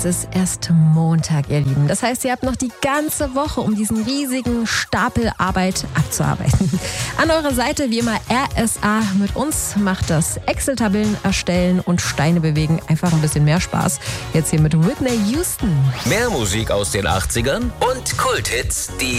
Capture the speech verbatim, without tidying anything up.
Es ist erst Montag, ihr Lieben. Das heißt, ihr habt noch die ganze Woche, um diesen riesigen Stapel Arbeit abzuarbeiten. An eurer Seite wie immer R S A. Mit uns macht das Excel-Tabellen erstellen und Steine bewegen einfach ein bisschen mehr Spaß. Jetzt hier mit Whitney Houston. Mehr Musik aus den achtzigern und Kulthits, die